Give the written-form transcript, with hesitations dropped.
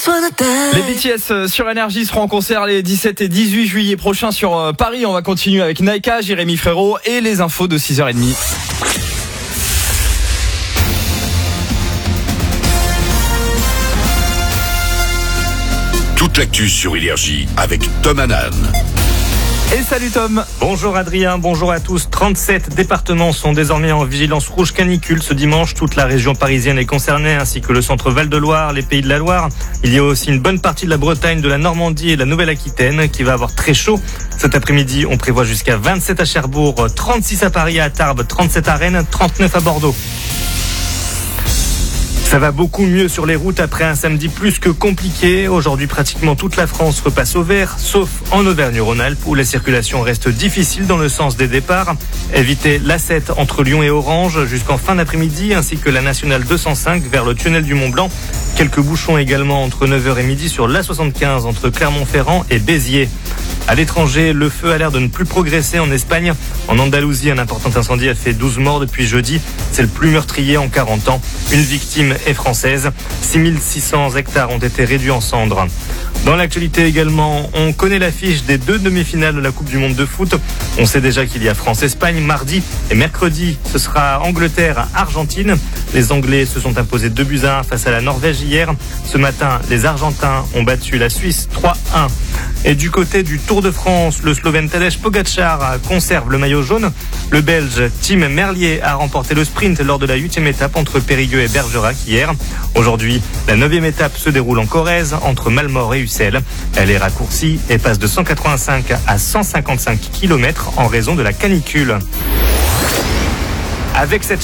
Les BTS sur Énergie seront en concert les 17 et 18 juillet prochains sur Paris. On va continuer avec Naika, Jérémy Frérot et les infos de 6h30. Toute l'actu sur Énergie avec Tom Hanan. Et salut Tom. Bonjour Adrien, bonjour à tous. 37 départements sont désormais en vigilance rouge canicule ce dimanche. Toute la région parisienne est concernée, ainsi que le centre Val-de-Loire, les Pays de la Loire. Il y a aussi une bonne partie de la Bretagne, de la Normandie et de la Nouvelle-Aquitaine qui va avoir très chaud. Cet après-midi, on prévoit jusqu'à 27 à Cherbourg, 36 à Paris, à Tarbes, 37 à Rennes, 39 à Bordeaux. Ça va beaucoup mieux sur les routes après un samedi plus que compliqué. Aujourd'hui, pratiquement toute la France repasse au vert, sauf en Auvergne-Rhône-Alpes où la circulation reste difficile dans le sens des départs. Évitez l'A7 entre Lyon et Orange jusqu'en fin d'après-midi, ainsi que la nationale 205 vers le tunnel du Mont-Blanc. Quelques bouchons également entre 9h et midi sur l'A75 entre Clermont-Ferrand et Béziers. À l'étranger, le feu a l'air de ne plus progresser en Espagne. En Andalousie, un important incendie a fait 12 morts depuis jeudi. C'est le plus meurtrier en 40 ans. Une victime est française. 6600 hectares ont été réduits en cendres. Dans l'actualité également, on connaît l'affiche des 2 demi-finales de la Coupe du Monde de foot. On sait déjà qu'il y a France-Espagne mardi et mercredi, ce sera Angleterre-Argentine. Les Anglais se sont imposés 2-1 face à la Norvège hier. Ce matin, les Argentins ont battu la Suisse 3-1. Et du côté du Tour de France, le Slovène Tadej Pogačar conserve le maillot jaune. Le Belge Tim Merlier a remporté le sprint lors de la 8e étape entre Périgueux et Bergerac hier. Aujourd'hui, la 9e étape se déroule en Corrèze entre Malmort et Ussel. Elle est raccourcie et passe de 185 à 155 km en raison de la canicule. Avec cette